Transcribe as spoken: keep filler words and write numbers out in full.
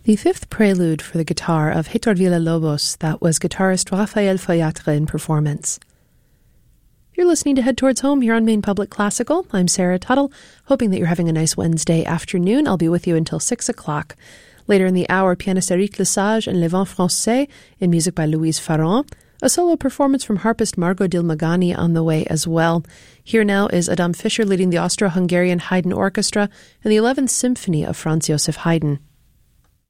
The fifth prelude for the guitar of Héctor Villa-Lobos, that was guitarist Rafael Follatre in performance. You're listening to Head Towards Home here on Maine Public Classical. I'm Sarah Tuttle, hoping that you're having a nice Wednesday afternoon. I'll be with you until six o'clock. Later in the hour, pianist Eric Lesage and Les Vents Français in music by Louise Farron. A solo performance from harpist Margot Dilmagani on the way as well. Here now is Adam Fischer leading the Austro-Hungarian Haydn Orchestra in the eleventh Symphony of Franz Joseph Haydn.